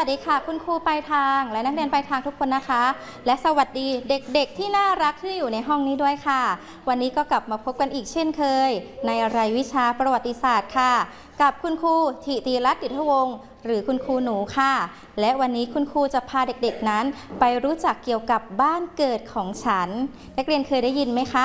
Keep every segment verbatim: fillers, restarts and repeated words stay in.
วัสดีค่ะคุณครูปลายทางและนักเรียนปลายทางทุกคนนะคะและสวัสดีเด็กๆที่น่ารักที่อยู่ในห้องนี้ด้วยค่ะวันนี้ก็กลับมาพบกันอีกเช่นเคยในรายวิชาประวัติศาสตร์ค่ะกับคุณครูธิติรัตน์ดิษฐวงศ์หรือคุณครูหนูค่ะและวันนี้คุณครูจะพาเด็กๆนั้นไปรู้จักเกี่ยวกับบ้านเกิดของฉันนักเรียนเคยได้ยินไหมคะ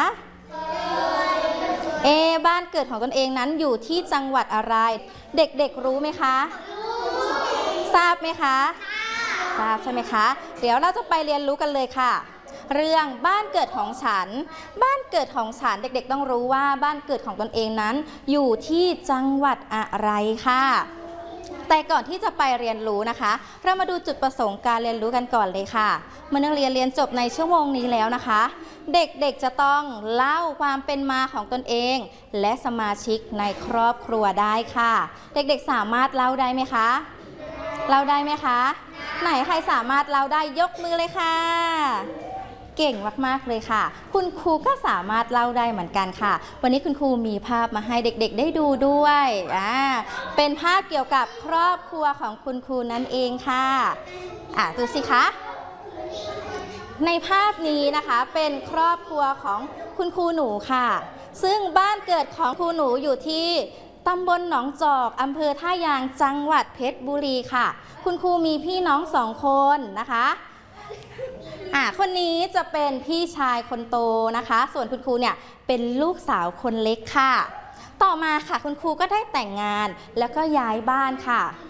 เอบ้านเกิดของตนเองนั้นอยู่ที่จังหวัดอะไรเด็กๆรู้ไหมคะทราบไหมคะทราบใช่ไหมคะเดี๋ยวเราจะไปเรียนรู้กันเลยค่ะเรื่องบ้านเกิดของฉันบ้านเกิดของฉันเด็กๆต้องรู้ว่าบ้านเกิดของตนเองนั้นอยู่ที่จังหวัดอะไรค่ะแต่ก่อนที่จะไปเรียนรู้นะคะเรามาดูจุดประสงค์การเรียนรู้กันก่อนเลยค่ะเมื่อนักเรียนเรียนจบในชั่วโมงนี้แล้วนะคะเด็กๆจะต้องเล่าความเป็นมาของตนเองและสมาชิกในครอบครัวได้ค่ะเด็กๆสามารถเล่าได้ไหมคะเล่าได้ไหมคะไหนใครสามารถเล่าได้ยกมือเลยค่ะเก่งมากๆเลยค่ะคุณครูก็สามารถเล่าได้เหมือนกันค่ะวันนี้คุณครูมีภาพมาให้เด็กๆได้ดูด้วยอ่าเป็นภาพเกี่ยวกับครอบครัวของคุณครูนั่นเองค่ะอ่ะดูสิคะในภาพนี้นะคะเป็นครอบครัวของคุณครูหนูค่ะซึ่งบ้านเกิดของครูหนูอยู่ที่ตำบลหนองจอกอำเภอท่ายางจังหวัดเพชรบุรีค่ะคุณครูมีพี่น้องสองคนนะคะอ่าคนนี้จะเป็นพี่ชายคนโตนะคะส่วนคุณครูเนี่ยเป็นลูกสาวคนเล็กค่ะต่อมาค่ะคุณครูก็ได้แต่งงานแล้วก็ย้ายบ้านค่ะ